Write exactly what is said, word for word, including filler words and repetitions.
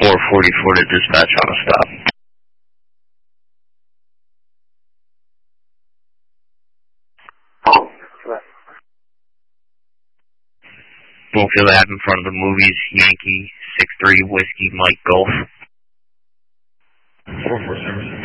four forty-four to dispatch on a stop. Bloomfield Ave in front of the movies, Yankee, six three Whiskey, Mike Golf. four four seven.